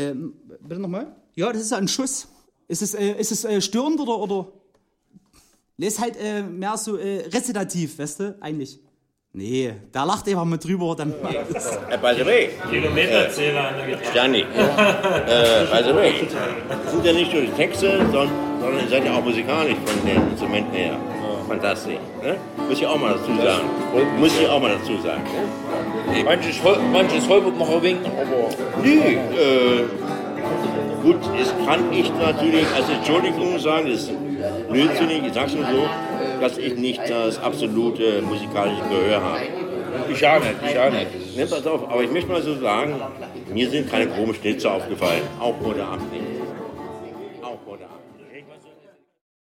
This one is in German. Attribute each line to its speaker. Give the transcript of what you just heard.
Speaker 1: Bitte nochmal? Ja, das ist ein Schuss. Ist es störend oder? Nee, ist halt mehr so rezitativ, weißt du, eigentlich. Nee, da lacht einfach mit drüber, dann
Speaker 2: By the way,
Speaker 3: Kilometerzähler an der Gitarre.
Speaker 2: Stani, by the way, das sind ja nicht nur die Texte, sondern ihr seid ja auch musikalisch von den Instrumenten her. Fantastisch. Ne? Muss ich auch mal dazu sagen. Ne?
Speaker 4: Manches Holbert noch erwähnen, aber...
Speaker 2: Nee, gut, das kann ich natürlich als Entschuldigung sagen, das ist blödsinnig, ich sag's nur so, dass ich nicht das absolute musikalische Gehör habe.
Speaker 4: Ich auch nicht.
Speaker 2: Ne, pass auf, aber ich möchte mal so sagen, mir sind keine krummen Schnitzer aufgefallen, auch heute Abend nicht.